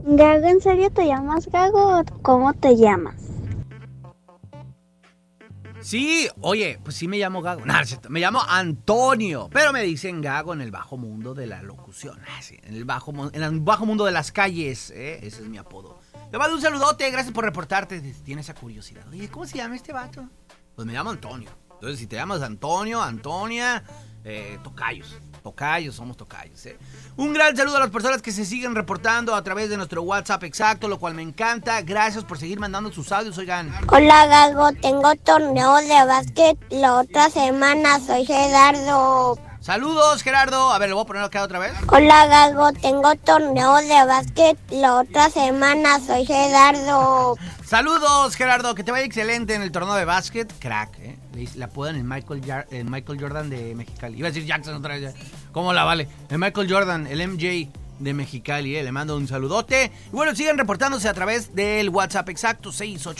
Gago, ¿en serio te llamas Gago o cómo te llamas? Sí, oye, pues sí me llamo Gago. No, me llamo Antonio, pero me dicen Gago en el bajo mundo de la locución. Sí, en el bajo mundo de las calles, ese es mi apodo. Te mando un saludote, gracias por reportarte. Tienes esa curiosidad. Oye, ¿cómo se llama este vato? Pues me llamo Antonio. Entonces, si te llamas Antonio, Antonia, tocayos, somos tocayos. Un gran saludo a las personas que se siguen reportando a través de nuestro WhatsApp exacto, lo cual me encanta. Gracias por seguir mandando sus audios, oigan. Hola Gago, tengo torneo de básquet la otra semana, soy Gerardo. Saludos, Gerardo. A ver, lo voy a poner acá otra vez. Hola Gago, tengo torneo de básquet la otra semana, soy Gerardo. Saludos, Gerardo, que te vaya excelente en el torneo de básquet. Crack, le apodan el Michael Jordan de Mexicali. Iba a decir Jackson otra vez. ¿Cómo la vale? El Michael Jordan, el MJ de Mexicali, le mando un saludote. Y bueno, siguen reportándose a través del WhatsApp exacto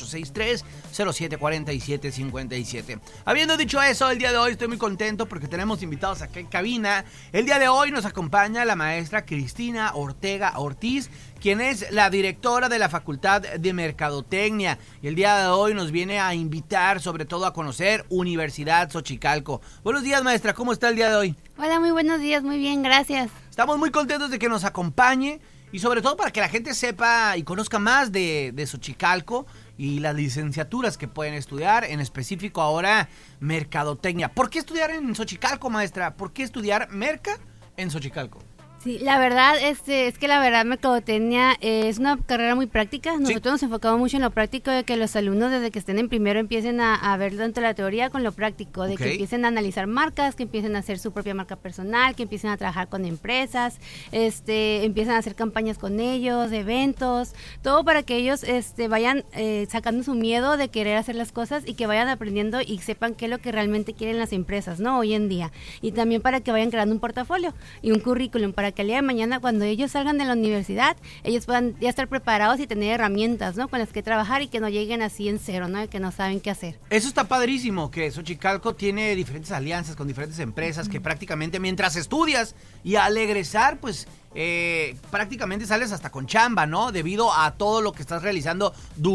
6863-074757. Habiendo dicho eso, el día de hoy estoy muy contento porque tenemos invitados aquí en cabina. El día de hoy nos acompaña la maestra Cristina Ortega Ortiz, quien es la directora de la Facultad de Mercadotecnia. Y el día de hoy nos viene a invitar sobre todo a conocer Universidad Xochicalco. Buenos días, maestra, ¿cómo está el día de hoy? Hola, muy buenos días, muy bien, gracias. Estamos muy contentos de que nos acompañe y sobre todo para que la gente sepa y conozca más de Xochicalco y las licenciaturas que pueden estudiar, en específico ahora Mercadotecnia. ¿Por qué estudiar en Xochicalco, maestra? ¿Por qué estudiar Merca en Xochicalco? Sí, la verdad es que la verdad Mercadotecnia es una carrera muy práctica. Nosotros nos enfocamos mucho en lo práctico, de que los alumnos desde que estén en primero empiecen a ver tanto la teoría con lo práctico, de que empiecen a analizar marcas, que empiecen a hacer su propia marca personal, que empiecen a trabajar con empresas, empiezan a hacer campañas con ellos, eventos, todo para que ellos vayan sacando su miedo de querer hacer las cosas y que vayan aprendiendo y sepan qué es lo que realmente quieren las empresas, ¿no? Hoy en día. Y también para que vayan creando un portafolio y un currículum para que el día de mañana, cuando ellos salgan de la universidad, ellos puedan ya estar preparados y tener herramientas, ¿no? Con las que trabajar y que no lleguen así en cero, ¿no? Que no saben qué hacer. Eso está padrísimo, que Xochicalco tiene diferentes alianzas con diferentes empresas que prácticamente mientras estudias y al egresar, pues prácticamente sales hasta con chamba, ¿no? Debido a todo lo que estás realizando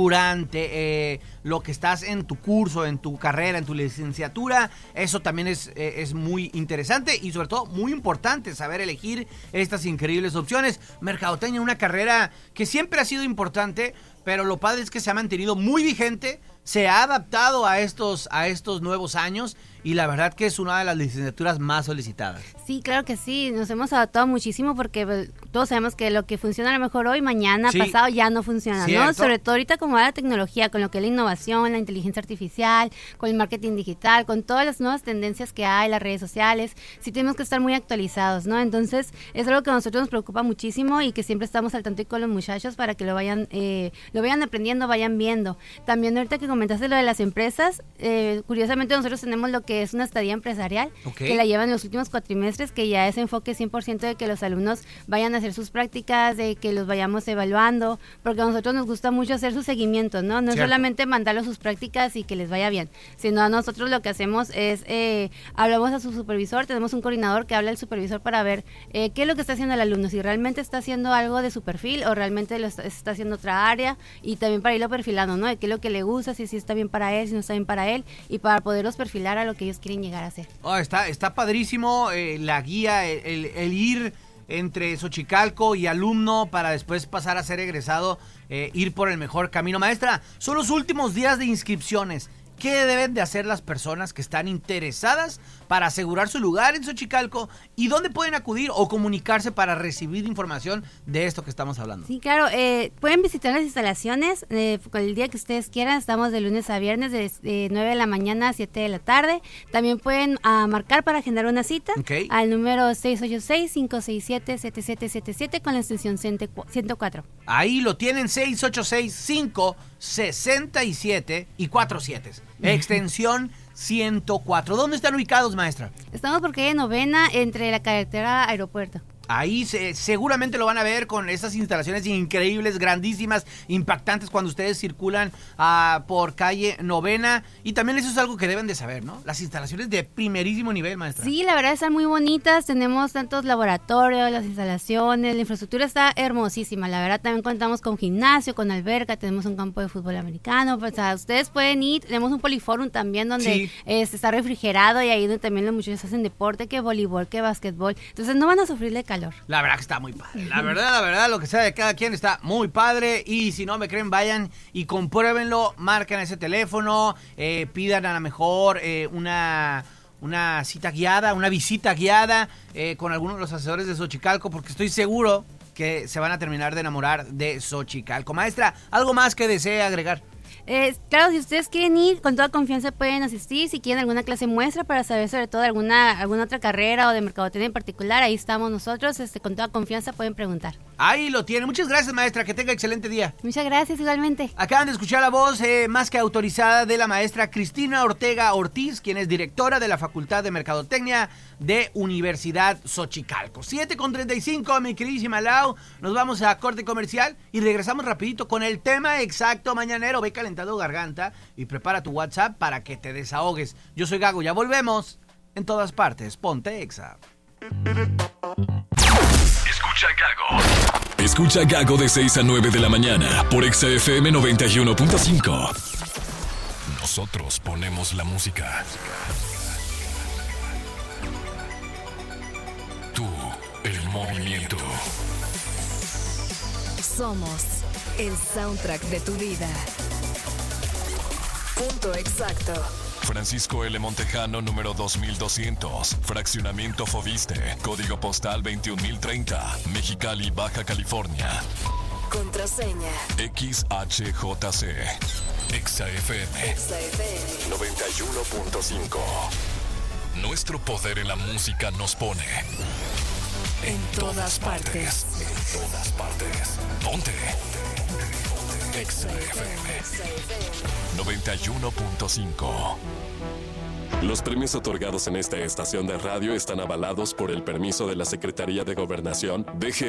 durante lo que estás en tu curso, en tu carrera, en tu licenciatura. Eso también es muy interesante y sobre todo muy importante saber elegir estas increíbles opciones. Mercadotecnia, una carrera que siempre ha sido importante, pero lo padre es que se ha mantenido muy vigente, se ha adaptado a estos nuevos años y la verdad que es una de las licenciaturas más solicitadas. Sí, claro que sí, nos hemos adaptado muchísimo porque pues, todos sabemos que lo que funciona a lo mejor hoy, mañana, pasado ya no funciona, ¿cierto? ¿No? Sobre todo ahorita como va la tecnología, con lo que es la innovación, la inteligencia artificial, con el marketing digital, con todas las nuevas tendencias que hay, las redes sociales, sí tenemos que estar muy actualizados, ¿no? Entonces es algo que a nosotros nos preocupa muchísimo y que siempre estamos al tanto con los muchachos para que lo vayan aprendiendo, vayan viendo. También ahorita que comentaste lo de las empresas, curiosamente nosotros tenemos lo que es una estadía empresarial, que la llevan en los últimos cuatrimestres, que ya es enfoque 100% de que los alumnos vayan a hacer sus prácticas, de que los vayamos evaluando, porque a nosotros nos gusta mucho hacer su seguimiento, ¿no? No es solamente mandarlos sus prácticas y que les vaya bien, sino a nosotros lo que hacemos es, hablamos a su supervisor, tenemos un coordinador que habla al supervisor para ver qué es lo que está haciendo el alumno, si realmente está haciendo algo de su perfil o realmente lo está haciendo otra área, y también para irlo perfilando, ¿no? De qué es lo que le gusta, si está bien para él, si no está bien para él, y para poderlos perfilar a lo que ellos quieren llegar a hacer. Está padrísimo la guía, el ir entre Xochicalco y alumno para después pasar a ser egresado, ir por el mejor camino. Maestra, son los últimos días de inscripciones. ¿Qué deben de hacer las personas que están interesadas para asegurar su lugar en Xochicalco? ¿Y dónde pueden acudir o comunicarse para recibir información de esto que estamos hablando? Sí, claro. Pueden visitar las instalaciones el día que ustedes quieran. Estamos de lunes a viernes de 9 de la mañana a 7 de la tarde. También pueden marcar para agendar una cita al número 686-567-7777 con la extensión 104. Ahí lo tienen, 686-567 y 47. Extensión 104. ¿Dónde están ubicados, maestra? Estamos por calle Novena, entre la carretera Aeropuerto. Ahí seguramente lo van a ver con estas instalaciones increíbles, grandísimas, impactantes cuando ustedes circulan por calle Novena. Y también eso es algo que deben de saber, ¿no? Las instalaciones de primerísimo nivel, maestra. Sí, la verdad están muy bonitas. Tenemos tantos laboratorios, las instalaciones, la infraestructura está hermosísima. La verdad también contamos con gimnasio, con alberca, tenemos un campo de fútbol americano. Pues, o sea, ustedes pueden ir. Tenemos un poliforum también donde está refrigerado y ahí donde también los muchachos hacen deporte, que voleibol, que básquetbol. Entonces no van a sufrir de calor. La verdad que está muy padre. La verdad, lo que sea de cada quien está muy padre. Y si no me creen, vayan y compruébenlo. Marquen ese teléfono, pidan a lo mejor una cita guiada, una visita guiada con algunos de los asesores de Xochicalco, porque estoy seguro que se van a terminar de enamorar de Xochicalco. Maestra, ¿algo más que desee agregar? Claro, si ustedes quieren ir, con toda confianza pueden asistir. Si quieren alguna clase muestra para saber sobre todo alguna otra carrera o de mercadotecnia en particular, ahí estamos nosotros, con toda confianza pueden preguntar. Ahí lo tienen. Muchas gracias, maestra, que tenga excelente día. Muchas gracias, igualmente. Acaban de escuchar la voz más que autorizada de la maestra Cristina Ortega Ortiz, quien es directora de la Facultad de Mercadotecnia de Universidad Xochicalco. 7:35, mi queridísima Lau. Nos vamos a corte comercial y regresamos rapidito con el tema exacto mañanero. Ve calentando garganta y prepara tu WhatsApp para que te desahogues. Yo soy Gago, ya volvemos. En todas partes, ponte Exa. Escucha Gago. Escucha Gago de 6 a 9 de la mañana por Exa FM 91.5. Nosotros ponemos la música. Tú, el movimiento. Somos el soundtrack de tu vida. Punto exacto. Francisco L. Montejano, número 2200. Fraccionamiento Foviste. Código postal 21030. Mexicali, Baja California. Contraseña. XHJC. Exa FM. 91.5. Nuestro poder en la música nos pone en todas partes. En todas partes. Ponte. Exa FM 91.5. Los premios otorgados en esta estación de radio están avalados por el permiso de la Secretaría de Gobernación,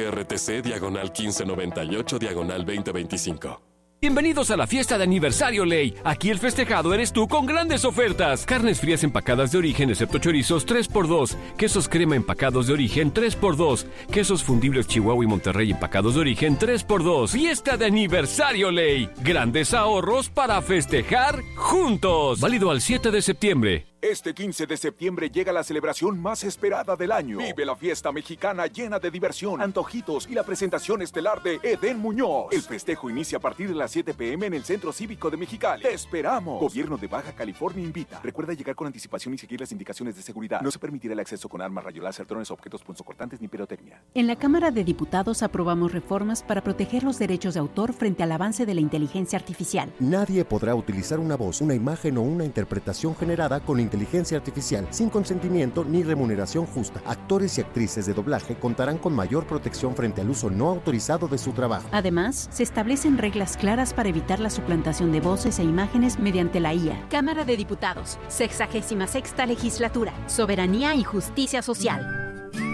DGRTC-1598-2025. Bienvenidos a la fiesta de aniversario Ley. Aquí el festejado eres tú con grandes ofertas. Carnes frías empacadas de origen excepto chorizos 3x2. Quesos crema empacados de origen 3x2. Quesos fundibles Chihuahua y Monterrey empacados de origen 3x2. Fiesta de aniversario Ley. Grandes ahorros para festejar juntos. Válido al 7 de septiembre. Este 15 de septiembre llega la celebración más esperada del año. Vive la fiesta mexicana llena de diversión, antojitos y la presentación estelar de Edén Muñoz. El festejo inicia a partir de las 7 p.m. en el Centro Cívico de Mexicali. ¡Te esperamos! Gobierno de Baja California invita. Recuerda llegar con anticipación y seguir las indicaciones de seguridad. No se permitirá el acceso con armas, rayos láser, drones, objetos punzocortantes ni pirotecnia. En la Cámara de Diputados aprobamos reformas para proteger los derechos de autor frente al avance de la inteligencia artificial. Nadie podrá utilizar una voz, una imagen o una interpretación generada con inteligencia artificial sin consentimiento ni remuneración justa. Actores y actrices de doblaje contarán con mayor protección frente al uso no autorizado de su trabajo. Además, se establecen reglas claras para evitar la suplantación de voces e imágenes mediante la IA. Cámara de Diputados, 66ª Legislatura, Soberanía y Justicia Social.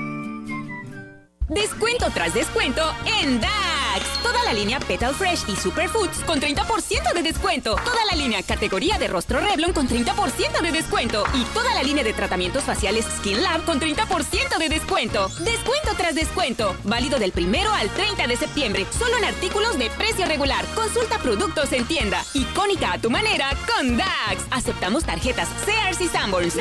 Descuento tras descuento en DAX. Toda la línea Petal Fresh y Superfoods con 30% de descuento. Toda la línea categoría de rostro Revlon con 30% de descuento. Y toda la línea de tratamientos faciales Skin Lab con 30% de descuento. Descuento tras descuento. Válido del 1 al 30 de septiembre. Solo en artículos de precio regular. Consulta productos en tienda. Icónica a tu manera con DAX. Aceptamos tarjetas Sears y Sanborns.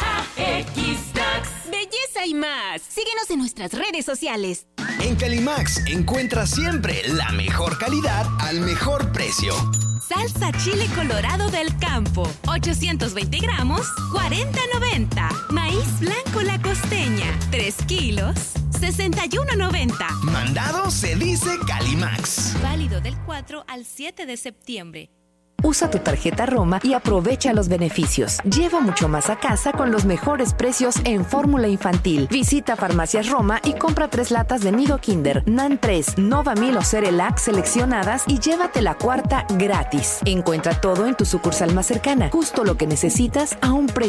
DAX DAX. Belleza y más. Síguenos en nuestras redes sociales. En Calimax encuentras siempre la mejor calidad al mejor precio. Salsa chile colorado del campo, 820 gramos, 40.90. Maíz blanco La Costeña, 3 kilos, 61.90. Mandado se dice Calimax. Válido del 4 al 7 de septiembre. Usa tu tarjeta Roma y aprovecha los beneficios. Lleva mucho más a casa con los mejores precios en fórmula infantil. Visita Farmacias Roma y compra 3 latas de Nido Kinder, NAN 3, Nova Mil o Cerelac seleccionadas y llévate la 4ª gratis. Encuentra todo en tu sucursal más cercana. Justo lo que necesitas a un precio